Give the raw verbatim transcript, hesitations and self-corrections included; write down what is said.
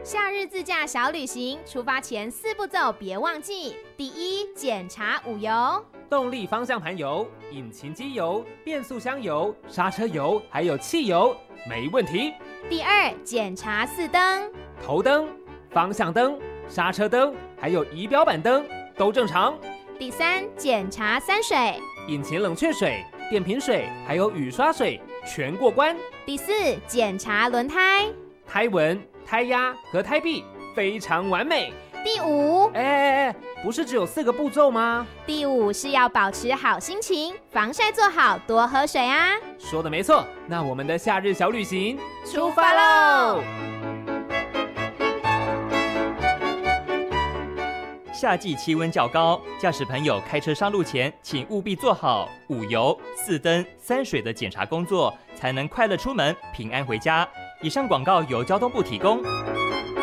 夏日自驾小旅行，出发前四步骤别忘记：第一，检查五油， 动力方向盘油、引擎机油、变速箱油、刹车油，还有汽油，没问题。 第二，检查四灯， 头灯、方向灯、刹车灯，还有仪表板灯都正常。 第三，检查三水， 引擎冷却水、电瓶水，还有雨刷水全过关。 第四，检查轮胎， 胎纹、胎压和胎壁非常完美。 第五， 哎哎哎，不是只有四个步骤吗？ 第五是要保持好心情，防晒做好，多喝水啊。 说的没错，那我们的夏日小旅行出发喽！ 夏季气温较高，驾驶朋友开车上路前，请务必做好五油、四灯、三水的检查工作，才能快乐出门，平安回家。以上广告由交通部提供。